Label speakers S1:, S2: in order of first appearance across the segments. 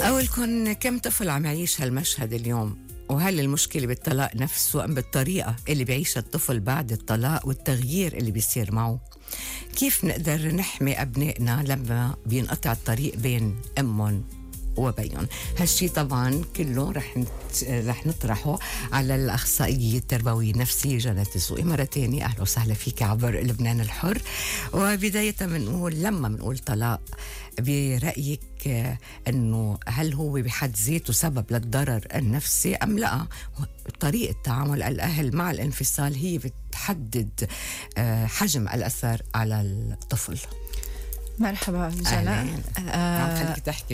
S1: أولكن كم طفل عم يعيش هالمشهد اليوم؟ وهل المشكلة بالطلاق نفسه أم بالطريقة اللي بيعيشها الطفل بعد الطلاق والتغيير اللي بيصير معه؟ كيف نقدر نحمي أبنائنا لما بينقطع الطريق بين أمهم وبينهم؟ هالشي طبعا كله رح نطرحه على الأخصائية التربوية النفسية جنى الدسوقي. مرة تانية أهلا وسهلا فيك عبر لبنان الحر. وبداية بنقول لما بنقول طلاق برأيك أنه هل هو بحد ذاته سبب للضرر النفسي أم لا؟ طريقة تعامل الأهل مع الانفصال هي بتحدد حجم الأثر على الطفل.
S2: مرحبا جنى.
S1: عم خليك تحكي.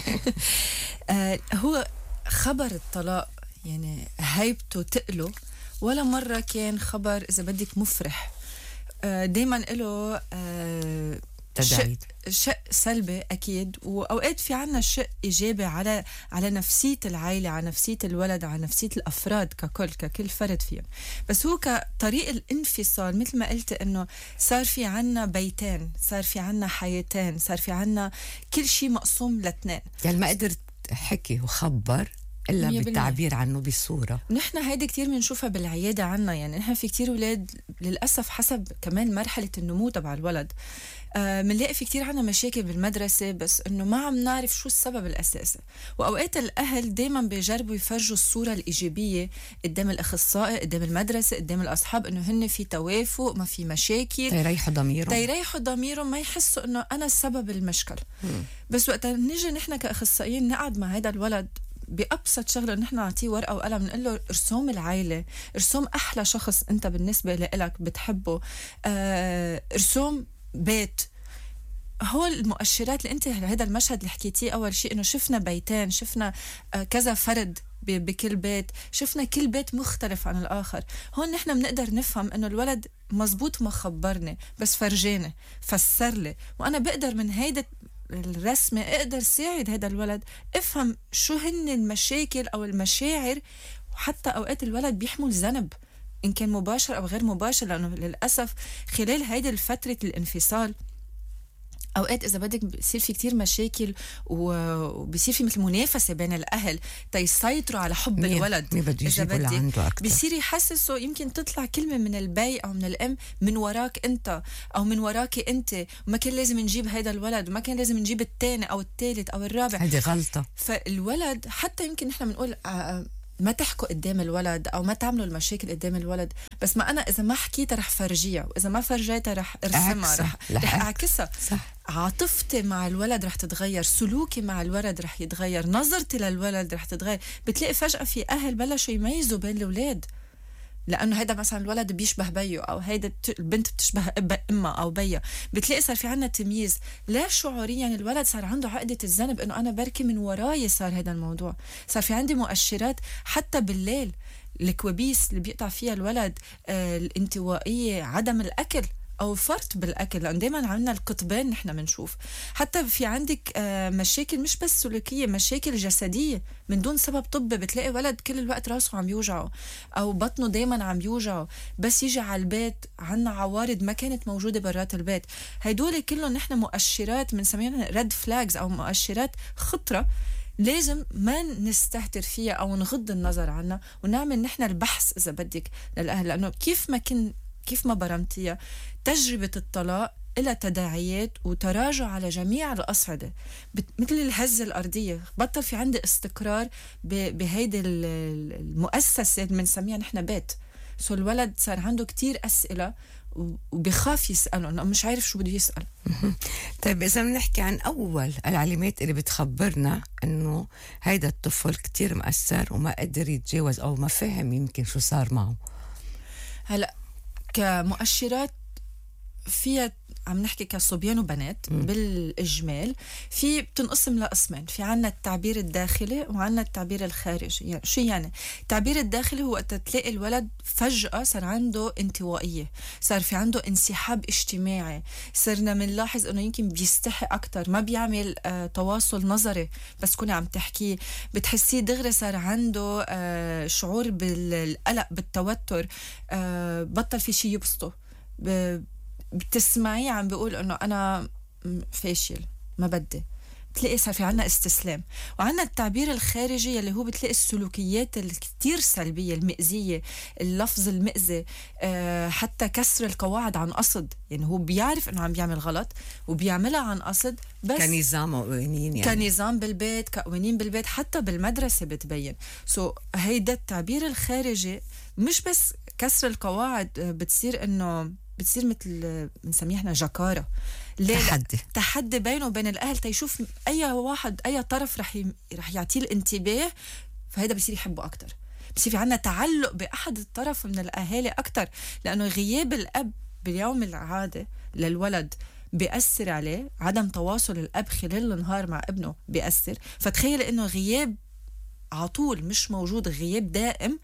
S2: هو خبر الطلاق يعني هيبته تقله ولا مرة كان خبر إذا بدك مفرح. دايما له
S1: تداعيات،
S2: شق سلبي أكيد، وأوقات في عنا شق إيجابي على نفسية العائلة، على نفسية الولد، على نفسية الأفراد ككل فرد فيهم. بس هو كطريق الانفصال مثل ما قلت إنه صار في عنا بيتين، صار في عنا حياتين، صار في عنا كل شيء مقسوم لاثنين.
S1: يعني ما قدرت حكي وخبر إلا بالتعبير عنه بصورة.
S2: نحن هيدا كتير بنشوفها بالعيادة عنا، يعني نحن في كتير أولاد للأسف حسب كمان مرحلة النمو تبع الولد منلاقي في كتير عنا مشاكل بالمدرسة، بس إنه ما عم نعرف شو السبب الأساسي. وأوقات الأهل دايما بيجربوا يفرجوا الصورة الإيجابية قدام الأخصائي، قدام المدرسة، قدام الأصحاب، إنه هن في توافق، ما في مشاكل، تيريحوا ضميرهم ما يحسوا إنه أنا السبب المشكل. بس وقت نيجي نحن كأخصائيين نقعد مع هذا الولد بأبسط شغلة، نحن نعطيه ورقة وقلم نقول له ارسم العائلة، ارسم أحلى شخص أنت بالنسبة لك بتحبه، ارسم بيت. هو المؤشرات اللي أنت هذا المشهد اللي حكيتيه أول شيء، إنه شفنا بيتين، شفنا كذا فرد بكل بيت، شفنا كل بيت مختلف عن الآخر. هون نحن بنقدر نفهم إنه الولد مزبوط ما خبرني، بس فرجاني، فسر لي، وأنا بقدر من هيدا الرسمة اقدر ساعد هذا الولد افهم شو هن المشاكل او المشاعر. وحتى اوقات الولد بيحمل ذنب ان كان مباشر او غير مباشر، لانه للاسف خلال هيدي الفترة الانفصال اوقات اذا بدك بيصير في كتير مشاكل وبيصير في مثل منافسه بين الاهل تيسيطروا على حب الولد.
S1: اذا بدك
S2: بيصير يحسسه يمكن تطلع كلمه من البي او من الام من وراك انت او من وراكي انت، وما كان لازم نجيب هذا الولد، وما كان لازم نجيب الثاني او الثالث او الرابع.
S1: هذه غلطه.
S2: فالولد حتى يمكن نحن بنقول ما تحكوا قدام الولد او ما تعملوا المشاكل قدام الولد، بس ما انا اذا ما حكيتها رح فرجيها، واذا ما فرجيتها رح ارسمها، رح اعكسها. عاطفتي مع الولد رح تتغير، سلوكي مع الولد رح يتغير، نظرتي للولد رح تتغير. بتلاقي فجأة في اهل بلشوا يميزوا بين الاولاد، لانه هيدا مثلا الولد بيشبه بيه او هيدا البنت بتشبه امها او بيها. بتلاقي صار في عنا تمييز لا شعوريا، يعني الولد صار عنده عقدة الذنب انه انا بركي من وراي صار هذا الموضوع. صار في عندي مؤشرات حتى بالليل، الكوابيس اللي بيقطع فيها الولد، الانطوائية، عدم الاكل او فرط بالاكل، لان دائما عندنا القطبين نحن بنشوف. حتى في عندك مشاكل مش بس سلوكيه، مشاكل جسديه من دون سبب طبي. بتلاقي ولد كل الوقت راسه عم يوجعه او بطنه دائما عم يوجعه، بس يجي على البيت عنا عوارض ما كانت موجوده برات البيت. هدول كلهم نحن مؤشرات بنسميها ريد فلاجز او مؤشرات خطره، لازم ما نستهتر فيها او نغض النظر عنها، ونعمل نحن البحث اذا بدك للاهل. لانه كيف ما برمتيها تجربة الطلاق إلى تداعيات وتراجع على جميع الأصعدة، مثل الهزة الأرضية. بطل في عندي استقرار بهيدي المؤسسة اللي بنسميها نحن بيت. سو الولد صار عنده كتير أسئلة وبخاف يسأله، أنه مش عارف شو بده يسأل.
S1: طيب إذا بنحكي عن أول العلامات اللي بتخبرنا أنه هيدا الطفل كتير مأثر وما قدر يتجاوز أو ما فهم يمكن شو صار معه.
S2: هلأ كمؤشرات فيها عم نحكي كصبيان وبنات بالإجمال، في بتنقسم لقسمين. في عنا التعبير الداخلي وعنا التعبير الخارجي. يعني شو يعني؟ التعبير الداخلي هو وقت تلاقي الولد فجأة صار عنده انطوائية، صار في عنده انسحاب اجتماعي، صرنا منلاحظ انه يمكن بيستحي اكتر، ما بيعمل تواصل نظري بس كوني عم تحكيه، بتحسيه دغري صار عنده شعور بالقلق بالتوتر، بطل في شيء يبسطه، بتسمعيه عم بيقول انه انا فاشل ما بدي، بتلاقي صار في عنا استسلام. وعنا التعبير الخارجي اللي هو بتلاقي السلوكيات الكتير سلبية المئزية، اللفظ المئزي، حتى كسر القواعد عن قصد. يعني هو بيعرف انه عم بيعمل غلط وبيعملها عن قصد، بس
S1: كنظام وقوانين،
S2: يعني كنظام بالبيت، كقوانين بالبيت، حتى بالمدرسة بتبين. هيدا التعبير الخارجي مش بس كسر القواعد، بتصير مثل بنسميه احنا جكارة، تحدي بينه وبين الأهل تيشوف أي واحد أي طرف رح يعطيه الانتباه، فهذا بصير يحبه أكتر. بصير في عنا تعلق بأحد الطرف من الأهالي أكتر، لأنه غياب الأب باليوم العادي للولد بيأثر عليه. عدم تواصل الأب خلال النهار مع ابنه بيأثر. فتخيل إنه غياب عطول مش موجود، غياب دائم،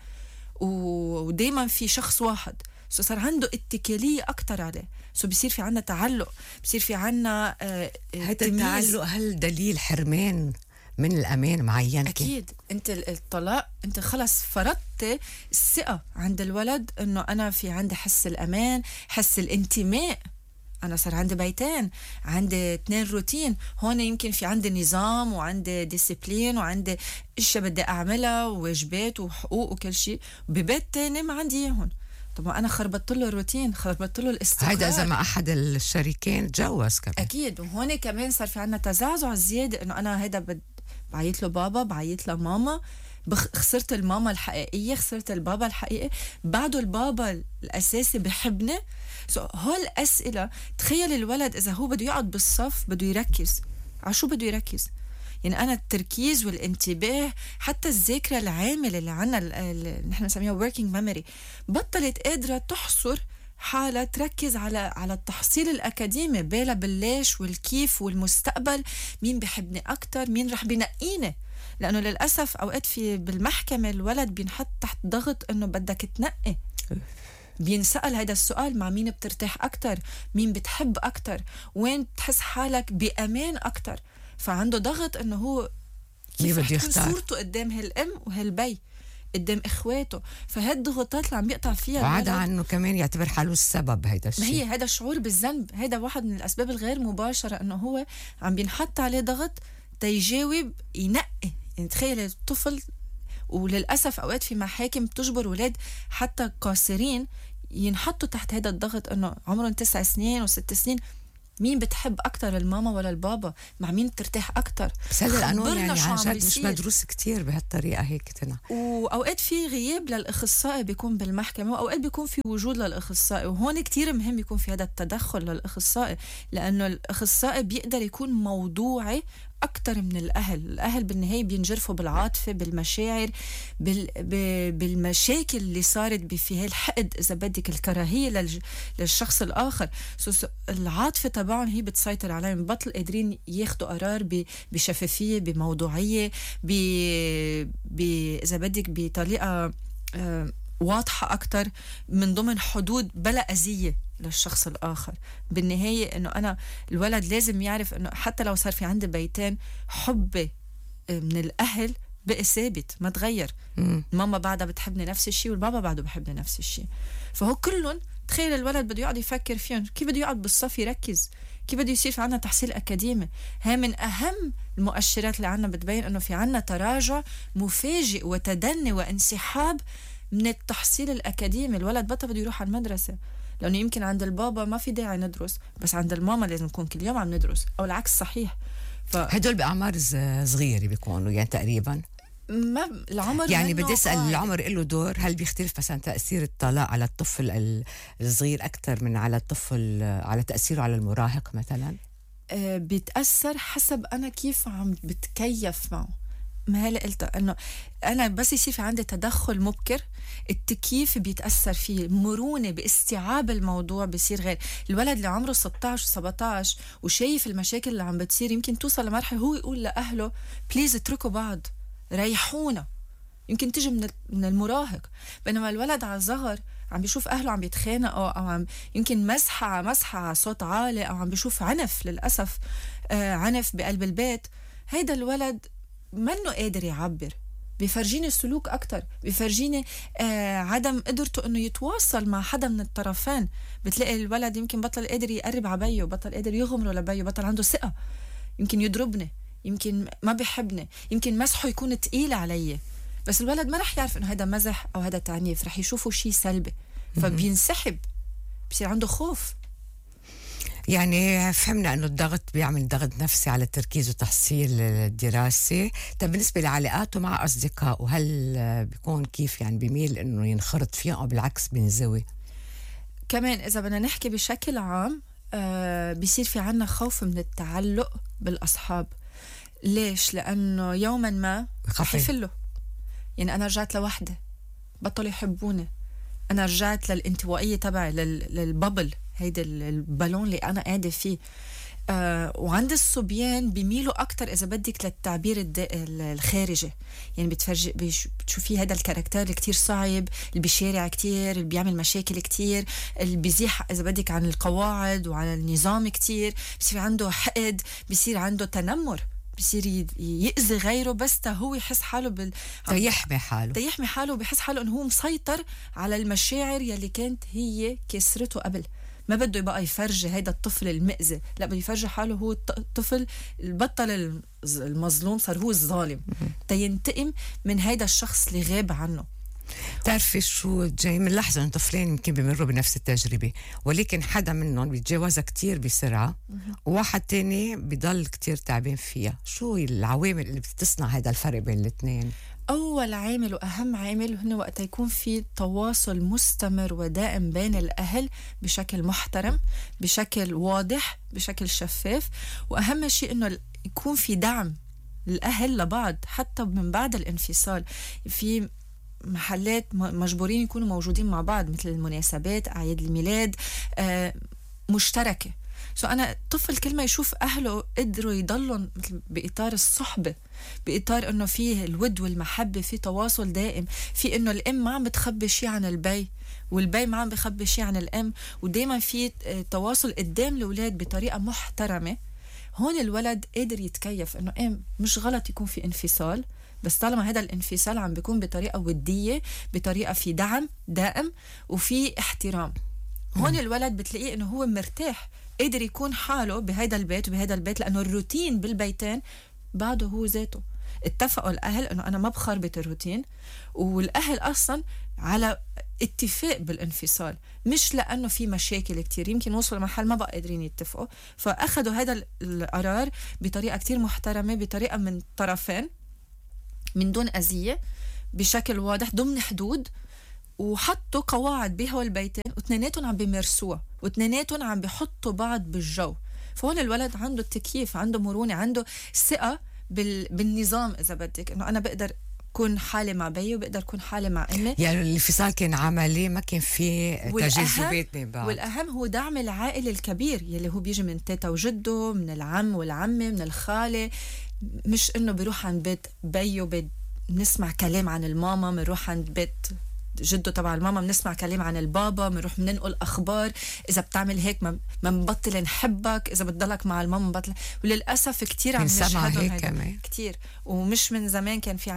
S2: ودايما في شخص واحد، صار عنده اتكالية أكتر عليه. بصير في عنا تعلق، بصير في عنا
S1: هذا التعلق. هل دليل حرمان من الأمان معين؟
S2: أكيد. أنت الطلاق أنت خلص فرضت الثقة عند الولد إنه أنا في عندي حس الأمان، حس الانتماء. أنا صار عندي بيتين، عندي 2 روتين. هون يمكن في عندي نظام وعندي ديسيبلين وعندي إشياء بدي أعملها وواجبات وحقوق وكل شيء. ببيت تاني ما عندي إياهم. طب ما أنا خربت له الروتين، خربت له الاستقرار.
S1: هيدا إذا ما أحد الشريكين تجوز كمان.
S2: أكيد. وهون كمان صار في عنا تزعزع زيادة، إنه أنا هيدا بعيط له بابا، بعيط له ماما، خسرت الماما الحقيقية، خسرت البابا الحقيقي، بعده البابا الأساسي بحبني. هول أسئلة. تخيل الولد إذا هو بده يقعد بالصف بده يركز عشو بده يركز. يعني أنا التركيز والانتباه، حتى الذاكرة العاملة اللي عنا اللي نحن نسميها working memory، بطلت قادرة تحصر حالة تركز على التحصيل الأكاديمي، بالها بالليش والكيف والمستقبل، مين بحبني أكتر، مين رح بينقيني. لأنه للأسف أوقات بالمحكمة الولد بينحط تحت ضغط إنه بدك تنقي. بينسأل هذا السؤال، مع مين بترتاح أكتر، مين بتحب أكتر، وين تحس حالك بأمان أكتر. فعنده ضغط إنه هو كيف رح تكون صورته قدام هالأم وهالبي، قدام إخواته. فهالضغوطات اللي عم بيقطع فيها،
S1: وعدا عنه كمان يعتبر حاله السبب هيدا الشيء.
S2: ما هي هذا الشعور بالذنب، هذا واحد من الأسباب الغير مباشرة، إنه هو عم بينحط عليه ضغط تيجاوب ينقي. يعني تخيل الطفل، وللأسف أوقات في محاكم بتجبر ولاد حتى قاصرين ينحطوا تحت هذا الضغط، إنه عمرهم 9 سنين و6 سنين، مين بتحب أكتر، الماما ولا البابا، مع مين بترتاح أكتر.
S1: بس هذا القانون يعني عن جد مش مدروس كتير بهالطريقة هيك تنا.
S2: وأوقات في غياب للأخصائي بيكون بالمحكمة، وأوقات بيكون في وجود للأخصائي. وهون كتير مهم يكون في هذا التدخل للأخصائي، لأنه الأخصائي بيقدر يكون موضوعي أكتر من الأهل بالنهاية بينجرفوا بالعاطفة، بالمشاعر، بالمشاكل اللي صارت في هالحقد، إذا بدك الكراهية للشخص الآخر. العاطفة تبعهم هي بتسيطر عليهم، بطل قادرين ياخدوا قرار بشفافية، بموضوعية، إذا بدك بطريقة واضحة أكتر، من ضمن حدود بلا أذية للشخص الآخر. بالنهاية إنه أنا الولد لازم يعرف إنه حتى لو صار في عندي بيتين، حبي من الأهل بقى ثابت ما تغير. ماما بعدها بتحبني نفس الشيء، والبابا بعده بحبني نفس الشيء. فهو كلهم، تخيل الولد بده يقعد يفكر فيهم، كيف بده يقعد بالصف يركز، كيف بده يصير في عنا تحصيل أكاديمي. هي من أهم المؤشرات اللي عنا بتبين إنه في عنا تراجع مفاجئ وتدني وانسحاب من التحصيل الأكاديمي. الولد بطل بده يروح على المدرسة، لأنه يمكن عند البابا ما في داعي ندرس، بس عند الماما لازم نكون كل يوم عم ندرس، أو العكس صحيح.
S1: هدول بأعمار صغيرة بيكونوا يعني تقريبا،
S2: ما العمر
S1: يعني بدي أسأل، العمر له دور؟ هل بيختلف مثلا تأثير الطلاق على الطفل الصغير أكثر من على الطفل، على تأثيره على المراهق مثلا؟
S2: بيتأثر حسب أنا كيف عم بتكيف معه. ما هلا قلت انه انا بس يصير في عندي تدخل مبكر، التكييف بيتاثر فيه، مرونه باستيعاب الموضوع بيصير غير. الولد اللي عمره 16 17 وشايف المشاكل اللي عم بتصير، يمكن توصل لمرحله هو يقول لاهله بليز اتركوا بعض، ريحونا، يمكن تجي من المراهق. بينما الولد على الصغر عم بيشوف اهله عم بيتخانقوا، او عم يمكن مسحه على صوت عالي، او عم بيشوف عنف، للاسف عنف بقلب البيت. هيدا الولد منه قادر يعبر، بيفرجيني السلوك أكتر، بيفرجيني عدم قدرته إنه يتواصل مع حدا من الطرفين. بتلاقي الولد يمكن بطل قادر يقرب على بيه، بطل قادر يغمره لبيه، بطل عنده ثقة، يمكن يضربني، يمكن ما بيحبني، يمكن مسحه يكون تقيل علي. بس الولد ما رح يعرف انه هذا مزح او هذا تعنيف، رح يشوفه شيء سلبي فبينسحب، بصير عنده خوف.
S1: يعني فهمنا انه الضغط بيعمل ضغط نفسي على التركيز وتحصيل الدراسي. طب بالنسبه لعلاقاته مع اصدقائه، هل بيكون كيف يعني بيميل انه ينخرط فيهم او بالعكس بينزوي؟
S2: كمان اذا بدنا نحكي بشكل عام بيصير في عنا خوف من التعلق بالاصحاب. ليش؟ لانه يوما ما رح يفلوا. يعني انا رجعت لوحده بطلوا يحبوني، انا رجعت للانطوائيه تبعي، للبابل، هيدا البالون اللي انا قاعده فيه. وعند الصبيان بيميلوا اكتر اذا بدك للتعبير الخارجي. يعني بتشوفي هذا الكاركتر اللي كتير صعب، اللي بيشارع كتير، اللي بيعمل مشاكل كتير، اللي بيزيح اذا بدك عن القواعد وعن النظام كتير، بيصير عنده حقد، بيصير عنده تنمر، بيصير يأذي غيره بس هو يحس حاله
S1: يحمي حاله
S2: وبيحس حاله انه هو مسيطر على المشاعر يلي كانت هي كسرته قبل. ما بده يبقى يفرجي هيدا الطفل المئذي، لا بده يفرجي حاله هو الطفل البطل المظلوم، صار هو الظالم تينتقم من هيدا الشخص اللي غاب عنه.
S1: بتعرفي شو جاي من لحظة؟ طفلين يمكن بيمروا بنفس التجربة، ولكن حدا منهم بيتجاوزها كتير بسرعة وواحد تاني بيضل كتير تعبان فيها. شو العوامل اللي بتصنع هذا الفرق بين الاثنين؟
S2: أول عامل وأهم عامل هو وقت يكون في تواصل مستمر ودائم بين الأهل بشكل محترم، بشكل واضح، بشكل شفاف. وأهم شيء إنه يكون في دعم الأهل لبعض حتى من بعد الانفصال. في محلات مجبورين يكونوا موجودين مع بعض مثل المناسبات، أعياد الميلاد مشتركة. أنا طفل كل ما يشوف أهله قدروا يضلوا بإطار الصحبة، بإطار إنه فيه الود والمحبة، في تواصل دائم، في إنه الأم ما عم بتخبي شيء عن البي والبي ما عم بخبي شيء عن الأم، ودائما في تواصل قدام الأولاد بطريقة محترمة. هون الولد قادر يتكيف إنه مش غلط يكون في انفصال، بس طالما هذا الانفصال عم بيكون بطريقة ودية، بطريقة في دعم دائم وفي احترام. هون الولد بتلاقيه إنه هو مرتاح، قادر يكون حاله بهذا البيت وبهذا البيت، لأنه الروتين بالبيتين بعده هو ذاته. اتفقوا الأهل إنه أنا ما بخربط الروتين، والأهل أصلا على اتفاق بالانفصال، مش لأنه في مشاكل كتير، يمكن وصلوا لمحل ما بقى قادرين يتفقوا، فأخذوا هذا القرار بطريقة كتير محترمة، بطريقة من طرفين، من دون أذية، بشكل واضح ضمن حدود، وحطوا قواعد بهوا البيتين واثنيناتهم عم بيمارسوها واثنيناتهم عم بيحطوا بعض بالجو. فهون الولد عنده التكييف، عنده مرونة، عنده ثقة بالنظام إذا بدك، إنه أنا بقدر كون حالي مع بي وبقدر كون حالي مع أمي.
S1: يعني الانفصال كان عملي، ما كان في تجاذبات بين بعض.
S2: والأهم هو دعم العائلة الكبير يلي هو بيجي من تيتا وجده، من العم والعمة، من الخالة. مش إنه بيروح عند بيت بيو بنسمع كلام عن الماما، بنروح عند بيت جده تبع الماما بنسمع كلام عن البابا، بنروح بننقل اخبار، اذا بتعمل هيك ما بنبطل نحبك، اذا بتضلك مع الماما بنبطل. وللاسف كتير عم نشهدهم كتير. ومش من زمان كان في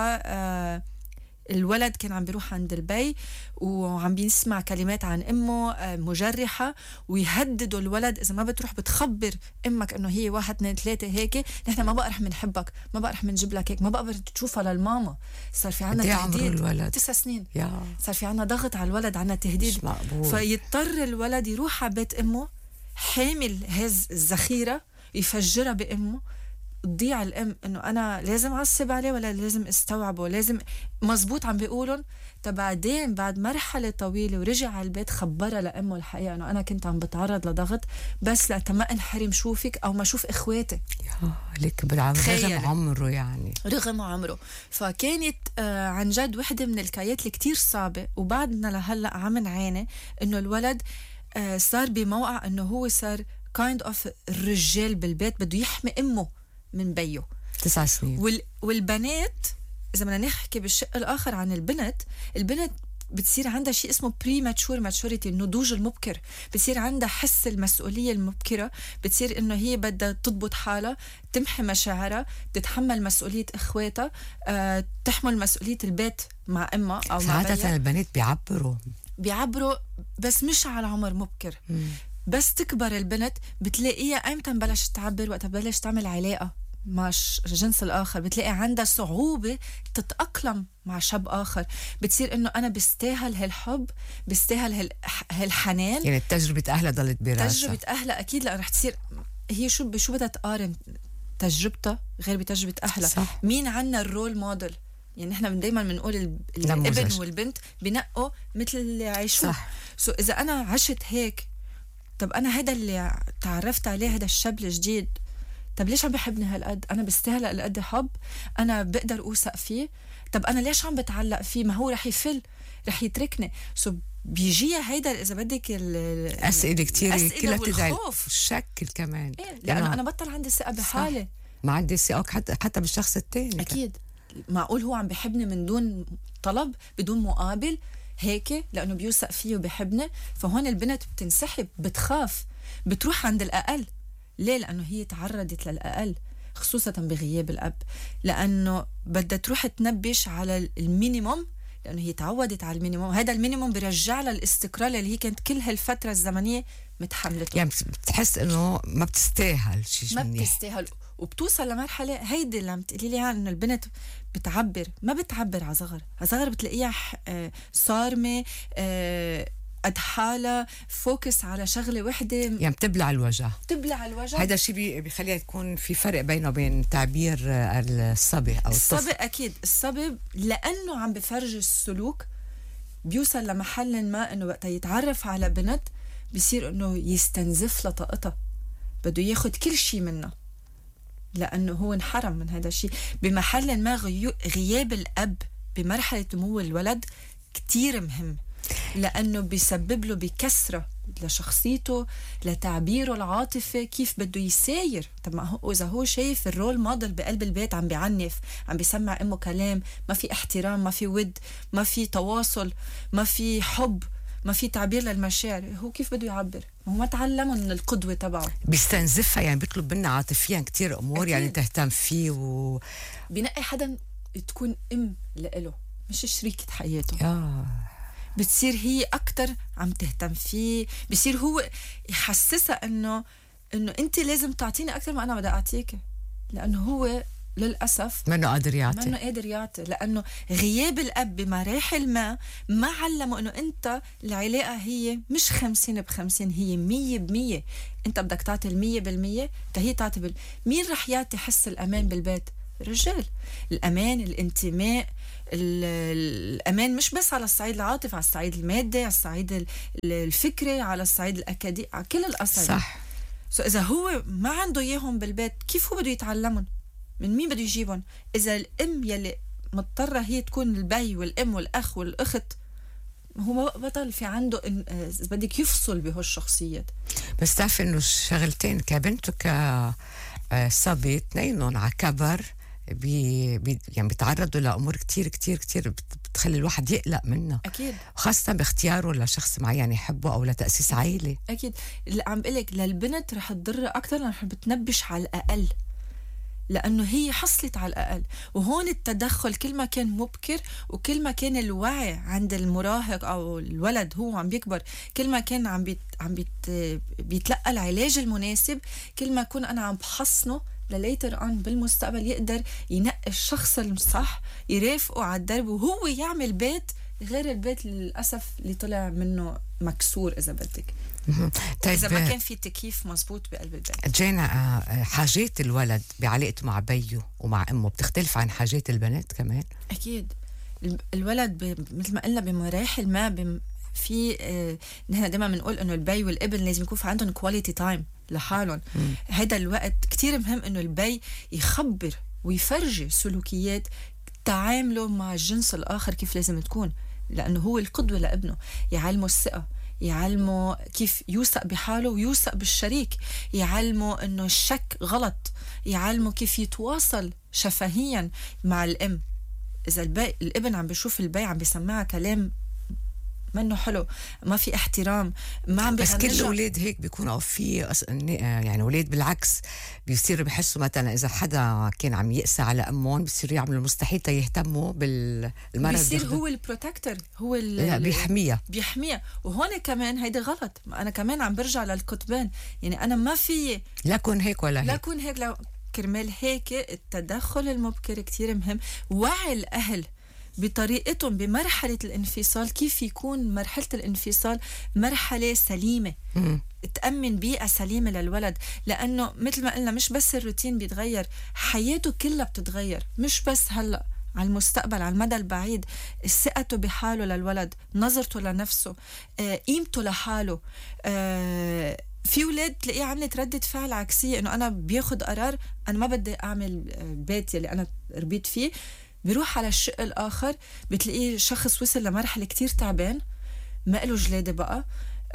S2: عنا الولد كان عم بيروح عند البي وعم بيسمع كلمات عن امه مجرحه، ويهددوا الولد اذا ما بتروح بتخبر امك انه هي 1 2 3 هيك، نحن ما بقى رح منحبك، ما بقى رح منجيب لك هيك، ما بقى تشوفها للماما. صار في عنا تهديد. 9 سنين صار في عنا ضغط على الولد، عنا تهديد. فيضطر الولد يروح على بيت امه حامل هز الذخيره يفجرها بامه، تضيع الام انه انا لازم اعصب عليه ولا لازم استوعبه، لازم مزبوط عم بيقولن. بعدين بعد مرحله طويله ورجع على البيت خبرها لامه الحقيقه انه انا كنت عم بتعرض لضغط بس لما انحرم شوفك او ما اشوف اخواتي.
S1: ليك رغم عمره، يعني
S2: رغم عمره. فكانت عن جد وحده من الكايات اللي كتير صعبه، وبعدنا لهلا عم نعاني انه الولد صار بموقع انه هو صار kind of الرجال بالبيت، بده يحمي امه من بيه.
S1: 9 سنين.
S2: والبنات إذا بدنا نحكي بالشق الآخر عن البنت بتصير عندها شيء اسمه premature maturity، النضوج المبكر. بتصير عندها حس المسؤولية المبكرة، بتصير إنه هي بدها تضبط حالها، تمحي مشاعرها، تتحمل مسؤولية إخواتها، تحمل مسؤولية البيت مع أمها أو مع بيها.
S1: ساعتها البنات بيعبروا
S2: بس مش على عمر مبكر. بس تكبر البنت بتلاقيها ايمتى بلشت تعبر؟ وقت بلشت تعمل علاقة مع الجنس الآخر، بتلاقي عندها صعوبة تتأقلم مع شاب آخر، بتصير إنه أنا بستاهل هالحب، بستاهل هالحنان.
S1: يعني تجربة أهلها ضلت براسها.
S2: تجربة أهلها أكيد، لأ رح تصير هي شو بدها تقارن تجربتها غير بتجربة أهلها.
S1: صح.
S2: مين عنا الرول موديل؟ يعني نحن دايما بنقول الابن والبنت بنقوا مثل اللي عايشوه. إذا أنا عشت هيك، طب أنا هذا اللي تعرفت عليه، هذا الشاب الجديد، طب ليش عم بحبني هالقد؟ أنا بستاهل هالقد حب؟ أنا بقدر أوثق فيه؟ طب أنا ليش عم بتعلق فيه؟ ما هو رح يفل، رح يتركني. بيجيها هيدا إذا بدك
S1: أسئلة كتير كلها بتدعي الشك كمان.
S2: إيه؟ لأنه أنا بطل عندي ثقة بحالي،
S1: ما عندي ثقة حتى بالشخص التاني.
S2: أكيد معقول هو عم بحبني من دون طلب، بدون مقابل هيك، لأنه بيوثق فيه وبحبني. فهون البنت بتنسحب، بتخاف، بتروح عند الأقل. ليه؟ لأنه هي تعرضت للأقل، خصوصا بغياب الأب، لأنه بدها تروح تنبش على المينيموم، لأنه هي تعودت على المينيموم. هذا المينيموم برجع لها الاستقرار اللي هي كانت كل هالفترة الزمنية متحملته.
S1: يعني بتحس إنه ما بتستاهل شيء،
S2: ما بتستاهل، وبتوصل لمرحلة هيدي اللي عم تقولي لي عنها، إنه البنت بتعبر، ما بتعبر على صغر، على صغر بتلاقيها صارمة، قد حالها، فوكس على شغلة وحدة،
S1: يعني بتبلع الوجع. هذا الشيء بيخليها يكون في فرق بينه وبين تعبير الصبي أو
S2: الصبي. أكيد الصبي لأنه عم بفرج السلوك، بيوصل لمحل ما إنه وقت يتعرف على بنت بيصير إنه يستنزف لطاقتها، بده ياخد كل شيء منها، لأنه هو انحرم من هذا الشيء. بمحل ما غياب الأب بمرحلة نمو الولد كتير مهم، لأنه بيسبب له بكسرة لشخصيته، لتعبيره العاطفي، كيف بده يساير. طب ما هو إذا هو شايف الرول موديل بقلب البيت عم بيعنف، عم بيسمع أمه كلام، ما في احترام، ما في ود، ما في تواصل، ما في حب، ما في تعبير للمشاعر، هو كيف بده يعبر؟ هو ما تعلمه من القدوة تبعه،
S1: بيستنزفها. يعني بيطلب منا عاطفيا كتير أمور. أكيد. يعني تهتم فيه
S2: بنقي حدا تكون أم لإله، مش شريكة حياته. بتصير هي أكتر عم تهتم فيه، بصير هو يحسسها إنه أنت لازم تعطيني أكتر ما أنا بدي أعطيك، لأنه هو للأسف
S1: منه قادر
S2: يعطي، لأنه غياب الأب بمراحل ما علمه إنه أنت العلاقة هي مش 50/50، هي 100%. أنت بدك تعطي 100%، هي تعطي مين رح يعطي حس الأمان بالبيت؟ الرجال. الأمان، الانتماء، الأمان مش بس على الصعيد العاطفي، على الصعيد المادي، على الصعيد الفكري، على الصعيد الأكاديمي، على كل الأصعد.
S1: صح.
S2: إذا هو ما عنده إياهم بالبيت، كيف هو بده يتعلمون؟ من مين بده يجيبهم؟ إذا الأم يلي مضطرة هي تكون البي والأم والأخ والأخت، هو بطل في عنده بدك يفصل بهالشخصيات.
S1: بس تعرف إنه شغلتين كبنت وكصبي اثنينهم على كبر يعني بيتعرضوا لأمور كتير كتير كتير بتخلي الواحد يقلق منها.
S2: أكيد.
S1: خاصة باختياره لشخص معين يحبه أو لتأسيس عائلة.
S2: أكيد. اللي عم بقلك للبنت رح تضر أكتر، رح بتنبش على الأقل، لأنه هي حصلت على الأقل. وهون التدخل كل ما كان مبكر، وكل ما كان الوعي عند المراهق أو الولد هو عم بيكبر، كل ما كان عم بيتلقى العلاج المناسب، كل ما كون أنا عم بحصنه لليتر بالمستقبل يقدر ينقي الشخص الصح، يرافقه على الدرب، وهو يعمل بيت غير البيت للأسف اللي طلع منه مكسور إذا بدك.
S1: طيب،
S2: إذا ما كان في تكييف مزبوط بقلب البيت.
S1: جينا، حاجات الولد بعلاقته مع بيه ومع أمه بتختلف عن حاجات البنات كمان؟
S2: أكيد. الولد مثل ما قلنا بمراحل ما في نحن دائما بنقول إنه البي والابن لازم يكون في عندهم كواليتي تايم لحالهم. هذا الوقت كتير مهم إنه البي يخبر ويفرجي سلوكيات تعامله مع الجنس الآخر كيف لازم تكون، لأنه هو القدوة لابنه. يعلمه الثقة، يعلمه كيف يوثق بحاله ويوثق بالشريك، يعلمه إنه الشك غلط، يعلمه كيف يتواصل شفهيا مع الأم. إذا الابن عم بيشوف البي عم بيسمعها كلام منه حلو، ما في احترام، ما عم
S1: بس كل الأولاد هيك بيكونوا في يعني أولاد بالعكس بيصيروا بيحسوا مثلا إذا حدا كان عم يقسى على أمهم بيصيروا يعملوا المستحيل يهتموا بالمرض،
S2: بيصير هو البروتكتر، هو بيحميها. وهون كمان هيدا غلط. أنا كمان عم برجع للقطبين، يعني أنا ما في
S1: لا كون هيك ولا هيك،
S2: لا كون هيك، كرمال هيك التدخل المبكر كتير مهم. وعي الأهل بطريقتهم بمرحلة الانفصال، كيف يكون مرحلة الانفصال مرحلة سليمة، تأمن بيئة سليمة للولد. لأنه مثل ما قلنا مش بس الروتين بيتغير، حياته كلها بتتغير، مش بس هلأ، على المستقبل، على المدى البعيد. ثقته بحاله للولد، نظرته لنفسه، قيمته لحاله. في ولاد تلاقيه عملت ردة فعل عكسية، انه انا بياخد قرار انا ما بدي اعمل بيت اللي انا ربيت فيه، بيروح على الشق الاخر بتلاقيه شخص وصل لمرحلة كتير تعبان، ما له جلادة بقى،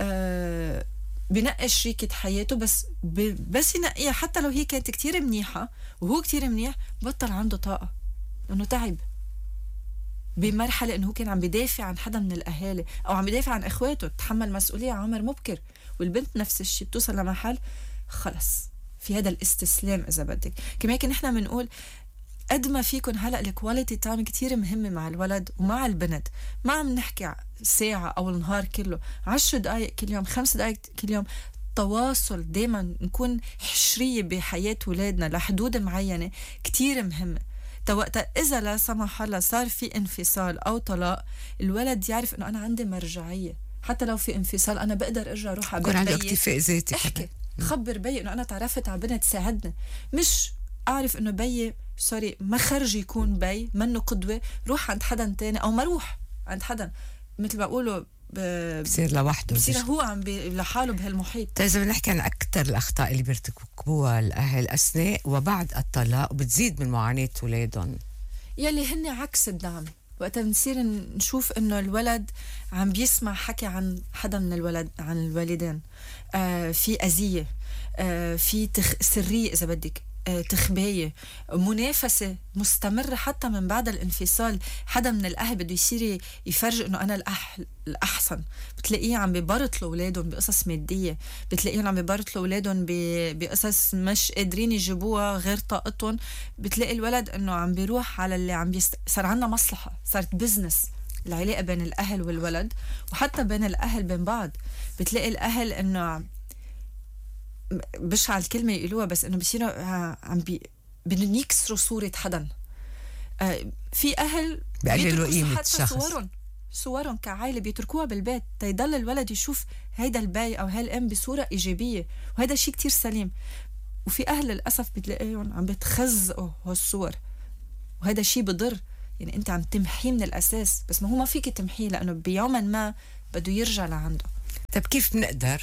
S2: بنقي شريكة حياته، بس ينقيها حتى لو هي كانت كتير منيحة وهو كتير منيح، بطل عنده طاقة انه تعب بمرحلة انه كان عم بدافع عن حدا من الاهالي او عم بدافع عن اخواته، تحمل مسؤولية عمر مبكر. والبنت نفس الشيء، بتوصل لمحل خلص في هذا الاستسلام اذا بدك. كمان نحن بنقول قد ما فيكن هلا الكواليتي تايم كتير مهمة مع الولد ومع البنت. ما عم نحكي ساعة او النهار كله، 10 دقائق كل يوم، 5 دقائق كل يوم تواصل. دايما نكون حشرية بحياة ولادنا لحدود معينة كتير مهمة. وقتها إذا لا سمح الله صار في انفصال أو طلاق، الولد يعرف إنه أنا عندي مرجعية، حتى لو في انفصال أنا بقدر أرجع أروح على بيت بيي،
S1: عنده اكتفاء ذاتي،
S2: احكي خبر بيي إنه أنا تعرفت على بنت تساعدني، مش أعرف إنه بيي ما خرج يكون بي منه قدوة، روح عند حدا تاني أو ما روح عند حدا، مثل ما بقولوا
S1: بصير لوحده،
S2: بصير هو عم لحاله بهالمحيط.
S1: إذا بنحكي عن أكثر الأخطاء اللي بيرتكبوها الأهل أثناء وبعد الطلاق وبتزيد من معاناة أولادهم،
S2: يلي هن عكس الدعم. وقتها بنصير نشوف إنه الولد عم بيسمع حكي عن حدا من عن الوالدين، في أذية، في سرية إذا بدك، تخباية، منافسة مستمرة حتى من بعد الانفصال. حدا من الأهل بده يصير يفرج إنه أنا الأحسن، بتلاقيه عم ببرطلوا أولادهم بقصص مادية، بتلاقيهم عم ببرطلوا أولادهم بقصص مش قادرين يجيبوها غير طاقتهم. بتلاقي الولد إنه عم بيروح على اللي صار عنا مصلحة، صارت بزنس العلاقة بين الأهل والولد، وحتى بين الأهل بين بعض. بتلاقي الأهل إنه بشع الكلمة يقولوها، بس إنه بيصيروا بدهم يكسروا صورة حدا. في أهل
S1: بيقللوا قيمة الشخص،
S2: صورهم كعائلة بيتركوها بالبيت تيضل الولد يشوف هيدا البي أو هالأم بصورة إيجابية، وهذا شيء كتير سليم. وفي أهل للأسف بتلاقيهم عم بتخزقوا هالصور، وهذا شيء بضر. يعني أنت عم تمحيه من الأساس، بس ما هو ما فيك تمحيه، لأنه بيوما ما بده يرجع لعنده.
S1: طب كيف نقدر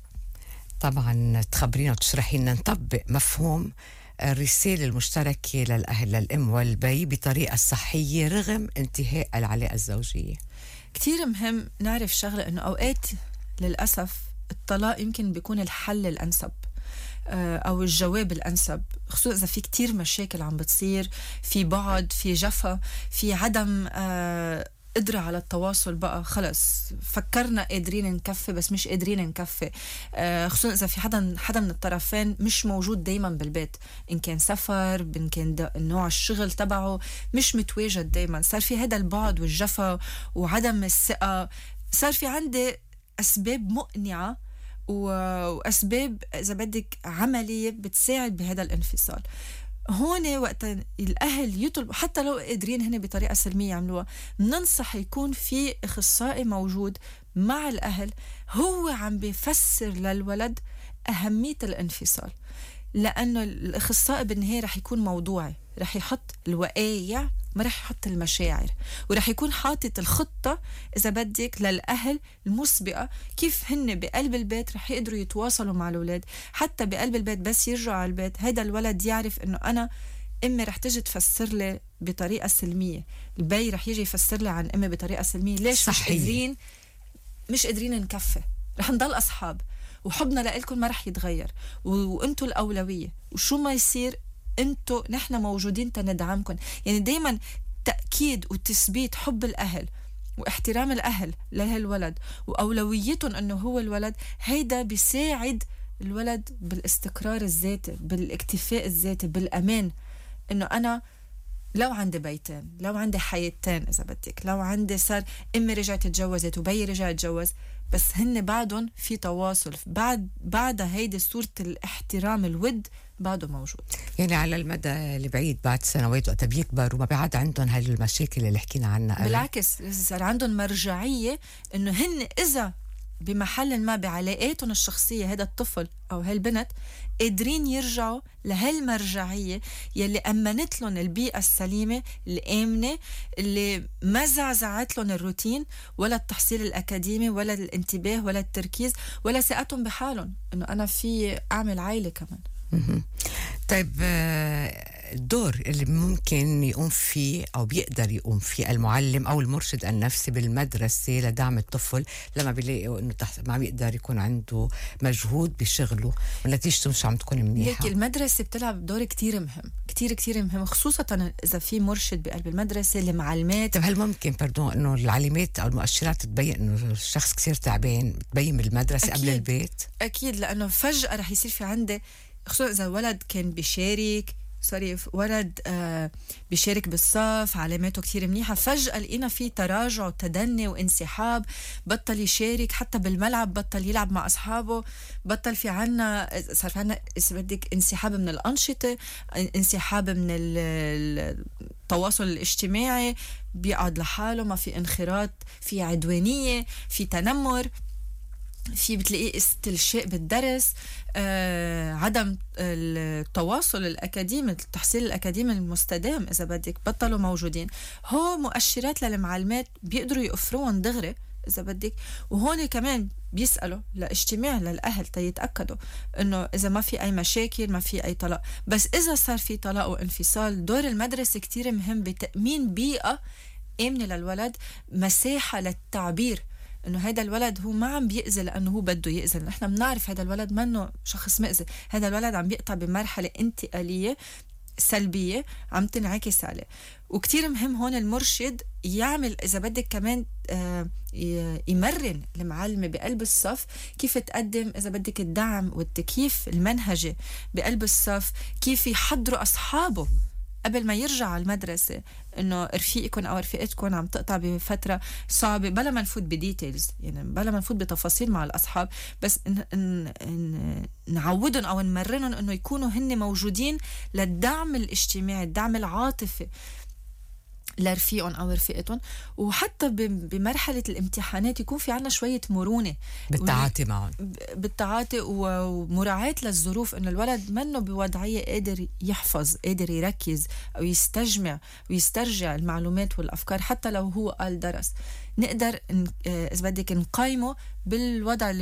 S1: طبعا تخبرينا وتشرحي لنا نطبق مفهوم الرسالة المشتركة للأهل للأم والبي بطريقة صحية رغم انتهاء العلاقة الزوجية؟
S2: كتير مهم نعرف شغلة، إنه أوقات للأسف الطلاق يمكن بيكون الحل الأنسب أو الجواب الأنسب، خصوصا إذا في كتير مشاكل عم بتصير، في بعد، في جفا، في عدم قدرة على التواصل. بقى خلص فكرنا قادرين نكفي بس مش قادرين نكفي، خصوصا إذا في حدا من الطرفين مش موجود دايما بالبيت، إن كان سفر، إن كان نوع الشغل تبعه مش متواجد دايما. صار في هذا البعد والجفا وعدم الثقة، صار في عندي أسباب مقنعة وأسباب إذا بدك عملية بتساعد بهذا الانفصال. هون وقت الأهل يطلبوا، حتى لو قادرين هنا بطريقة سلمية يعملوها، ننصح يكون في أخصائي موجود مع الأهل، هو عم بيفسر للولد أهمية الانفصال. لأنه الأخصائي بالنهاية رح يكون موضوعي، رح يحط الوقايع، ما رح يحط المشاعر، ورح يكون حاطط الخطة إذا بدك للأهل المسبقة، كيف هن بقلب البيت رح يقدروا يتواصلوا مع الأولاد. حتى بقلب البيت بس يرجعوا على البيت هيدا الولد يعرف إنه أنا أمي رح تجي تفسر لي بطريقة سلمية، البي رح يجي يفسر لي عن أمي بطريقة سلمية. ليش صحيح. مش قادرين نكفي، رح نضل أصحاب، وحبنا لإلكم ما رح يتغير، وانتوا الأولوية، وشو ما يصير انتوا نحن موجودين تندعمكم. يعني دايما تأكيد وتثبيت حب الأهل واحترام الأهل لهالولد وأولويتهم أنه هو الولد، هيدا بيساعد الولد بالاستقرار الذاتي، بالاكتفاء الذاتي، بالأمان، أنه أنا لو عندي بيتين، لو عندي حياتين إذا بدك، لو عندي صار أمي رجعت اتجوزت وبي رجع اتجوز، بس هن بعدهم في تواصل، بعد هيدي صورة الاحترام الود بعده موجود.
S1: يعني على المدى البعيد بعد سنوات وقت بيكبر وما بعد عندهم هاي المشاكل اللي حكينا عنها،
S2: بالعكس صار عندهم مرجعية إنه هن إذا بمحل ما بعلاقاتهم الشخصية هذا الطفل أو هالبنت قادرين يرجعوا لهالمرجعية يلي أمنت لهم البيئة السليمة الآمنة اللي ما زعزعت لهم الروتين ولا التحصيل الأكاديمي ولا الانتباه ولا التركيز ولا ثقتهم بحالهم إنه أنا في أعمل عائلة كمان.
S1: طيب الدور اللي ممكن يقوم فيه أو بيقدر يقوم فيه المعلم أو المرشد النفسي بالمدرسة لدعم الطفل لما بيلاقوا إنه ما بيقدر يكون عنده مجهود بشغله ونتيجته مش عم تكون منيحة.
S2: ليك المدرسة بتلعب دور كتير مهم، كتير مهم، خصوصا إذا في مرشد بقلب المدرسة المعلمات.
S1: طيب هل ممكن إنه العلامات أو المؤشرات تبين إنه الشخص كتير تعبان تبين بالمدرسة قبل البيت؟
S2: أكيد، لأنه فجأة رح يصير في عنده، خصوصا إذا ولد كان بيشارك ولد بيشارك بالصف علاماته كتير منيحة، فجأة لقينا في تراجع وتدني وانسحاب، بطل يشارك حتى بالملعب، بطل يلعب مع أصحابه، بطل في عنا، صار في عنا إذا بدك انسحاب من الأنشطة، انسحاب من التواصل الاجتماعي، بيقعد لحاله، ما في انخراط، في عدوانية، في تنمر، في بتلاقيه استلشاء بالدرس، عدم التواصل الأكاديمي، التحصيل الأكاديمي المستدام إذا بدك بطلوا موجودين. هو مؤشرات للمعلمات بيقدروا يقفروهم دغري إذا بدك، وهون كمان بيسألوا لاجتماع للأهل تيتأكدوا إنه إذا ما في أي مشاكل، ما في أي طلاق. بس إذا صار في طلاق وانفصال، دور المدرسة كتير مهم بتأمين بيئة آمنة للولد، مساحة للتعبير انه هذا الولد هو ما عم بيأذي لانه هو بده يأذي، نحن بنعرف هذا الولد منه شخص مأذي، هذا الولد عم بيقطع بمرحله انتقاليه سلبيه عم تنعكس عليه. وكتير مهم هون المرشد يعمل اذا بدك كمان يمرن المعلمه بقلب الصف كيف تقدم اذا بدك الدعم والتكييف المنهجي بقلب الصف، كيف يحضروا اصحابه قبل ما يرجع على المدرسة، إنه رفيقكم أو رفيقتكم عم تقطع بفترة صعبة، بلا ما نفوت بديتيلز، يعني بلا ما نفوت بتفاصيل مع الأصحاب، بس نعودهم أو نمرنهم إنه يكونوا هن موجودين للدعم الاجتماعي، الدعم العاطفي لرفيقهم أو رفيقتهم. وحتى بمرحلة الامتحانات يكون في عنا شوية مرونة
S1: بالتعاطي معهم،
S2: بالتعاطي ومراعاة للظروف، إنه الولد منه بوضعية قادر يحفظ، قادر يركز أو يستجمع ويسترجع المعلومات والأفكار حتى لو هو قال درس. نقدر إذا بدك نقيمه بالوضع اللي